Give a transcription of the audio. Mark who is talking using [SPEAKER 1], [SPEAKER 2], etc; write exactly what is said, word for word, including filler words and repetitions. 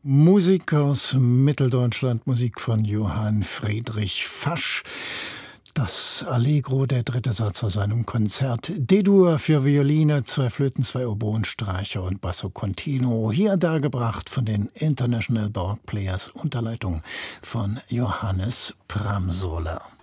[SPEAKER 1] Musik aus Mitteldeutschland, Musik von Johann Friedrich Fasch. Das Allegro, der dritte Satz aus seinem Konzert D-Dur für Violine, zwei Flöten, zwei Oboen, Streicher und Basso Continuo. Hier dargebracht von den International Baroque Players unter Leitung von Johannes Pramsola.